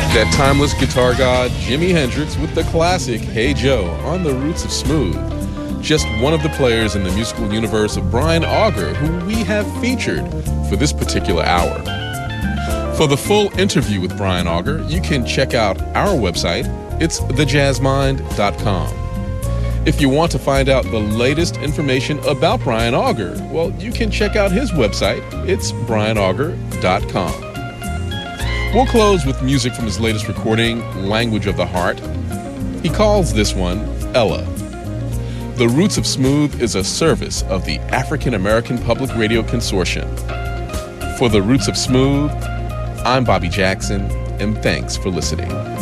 That timeless guitar god Jimi Hendrix with the classic Hey Joe on the Roots of Smooth. Just one of the players in the musical universe of Brian Auger, who we have featured for this particular hour. For the full interview with Brian Auger, you can check out our website. It's thejazzmind.com. If you want to find out the latest information about Brian Auger, well, you can check out his website. It's brianauger.com. We'll close with music from his latest recording, Language of the Heart. He calls this one Ella. The Roots of Smooth is a service of the African American Public Radio Consortium. For The Roots of Smooth, I'm Bobby Jackson, and thanks for listening.